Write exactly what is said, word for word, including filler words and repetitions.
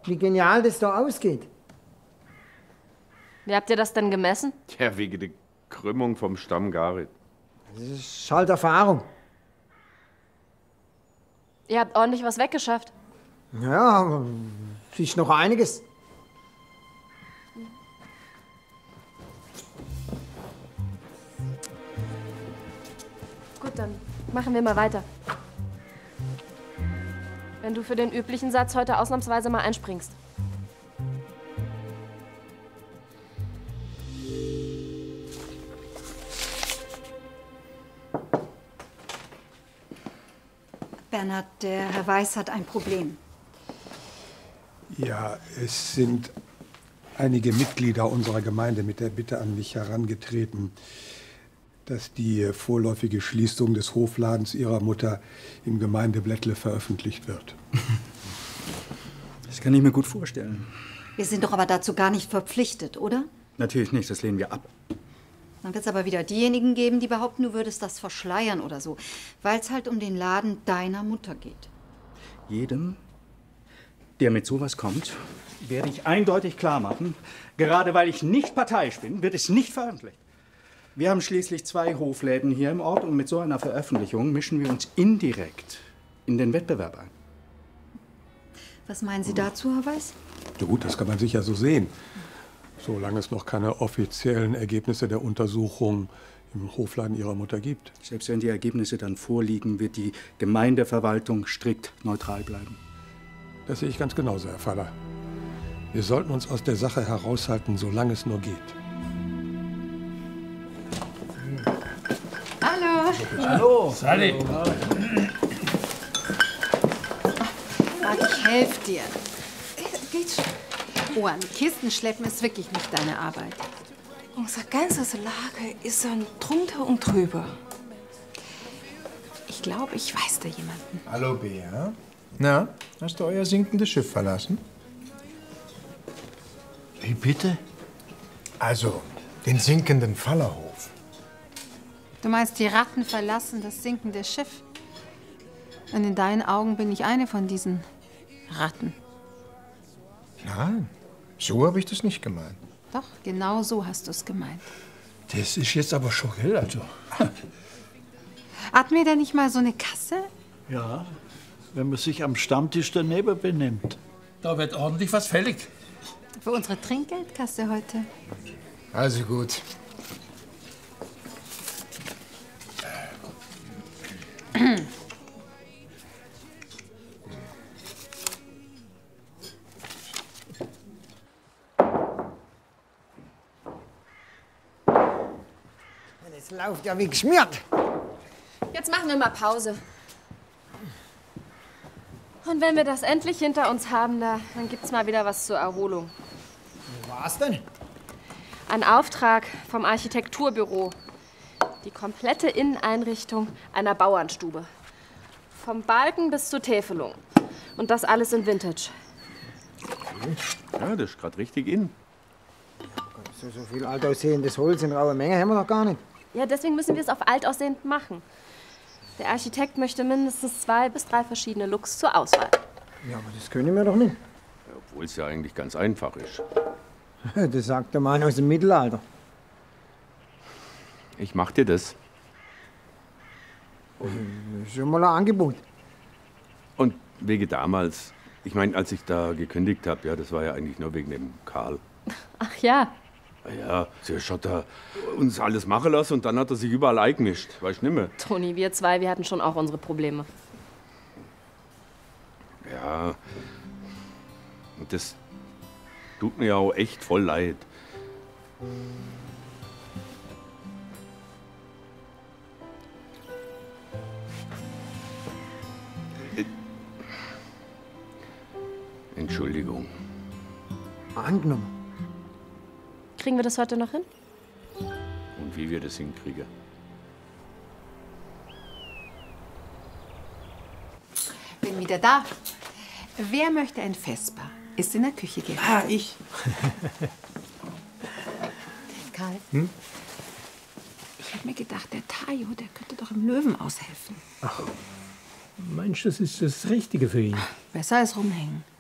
wie genial das da ausgeht. Wie habt ihr das denn gemessen? Ja, wegen der Krümmung vom Stamm Garit. Das ist halt Erfahrung. Ihr habt ordentlich was weggeschafft. Ja, es ist noch einiges. Gut, dann machen wir mal weiter. Wenn du für den üblichen Satz heute ausnahmsweise mal einspringst. Bernhard, der Herr Weiß hat ein Problem. Ja, es sind einige Mitglieder unserer Gemeinde mit der Bitte an mich herangetreten, dass die vorläufige Schließung des Hofladens ihrer Mutter im Gemeindeblättle veröffentlicht wird. Das kann ich mir gut vorstellen. Wir sind doch aber dazu gar nicht verpflichtet, oder? Natürlich nicht, das lehnen wir ab. Dann wird es aber wieder diejenigen geben, die behaupten, du würdest das verschleiern oder so, weil es halt um den Laden deiner Mutter geht. Jedem, der mit sowas kommt, werde ich eindeutig klar machen, gerade weil ich nicht parteiisch bin, wird es nicht veröffentlicht. Wir haben schließlich zwei Hofläden hier im Ort und mit so einer Veröffentlichung mischen wir uns indirekt in den Wettbewerb ein. Was meinen Sie dazu, Herr Weiß? Ja gut, das kann man sicher so sehen. Solange es noch keine offiziellen Ergebnisse der Untersuchung im Hofladen ihrer Mutter gibt. Selbst wenn die Ergebnisse dann vorliegen, wird die Gemeindeverwaltung strikt neutral bleiben. Das sehe ich ganz genauso, Herr Faller. Wir sollten uns aus der Sache heraushalten, solange es nur geht. Hallo. Hallo. Sally. Warte, ich helfe dir. Geht schon. Oh, an Kisten schleppen ist wirklich nicht deine Arbeit. Unser ganzes Lager ist ein drunter und drüber. Ich glaube, ich weiß da jemanden. Hallo, Bea. Na, hast du euer sinkendes Schiff verlassen? Wie bitte? Also, den sinkenden Fallerhof. Du meinst, die Ratten verlassen das sinkende Schiff? Und in deinen Augen bin ich eine von diesen Ratten. Nein, so habe ich das nicht gemeint. Doch, genau so hast du es gemeint. Das ist jetzt aber schon, gell? Also. Hatten wir denn nicht mal so eine Kasse? Ja, wenn man sich am Stammtisch daneben benimmt. Da wird ordentlich was fällig. Für unsere Trinkgeldkasse heute. Also gut. Das läuft ja wie geschmiert. Jetzt machen wir mal Pause. Und wenn wir das endlich hinter uns haben, da, dann gibt's mal wieder was zur Erholung. Was denn? Ein Auftrag vom Architekturbüro. Die komplette Inneneinrichtung einer Bauernstube. Vom Balken bis zur Täfelung. Und das alles in Vintage. Ja, das ist gerade richtig in. So, so viel alt aussehendes Holz in rauer Menge haben wir doch gar nicht. Ja, deswegen müssen wir es auf alt aussehend machen. Der Architekt möchte mindestens zwei bis drei verschiedene Looks zur Auswahl. Ja, aber das können wir doch nicht. Ja, obwohl es ja eigentlich ganz einfach ist. Das sagt der Mann aus dem Mittelalter. Ich mach dir das. Das ist schon mal ein Angebot. Und wegen damals, ich meine, als ich da gekündigt habe, ja, das war ja eigentlich nur wegen dem Karl. Ach ja. Ja, sie hat da uns alles machen lassen und dann hat er sich überall eingemischt. Weißt du nicht mehr? Toni, wir zwei, wir hatten schon auch unsere Probleme. Ja, und das tut mir ja auch echt voll leid. Entschuldigung. Angenommen. Kriegen wir das heute noch hin? Und wie wir das hinkriegen. Bin wieder da. Wer möchte ein Vesper? Ist in der Küche gerade. Ah, ich. Karl, Hm? ich habe mir gedacht, der Tajo, der könnte doch im Löwen aushelfen. Ach, meinst du, das ist das Richtige für ihn? Besser als rumhängen.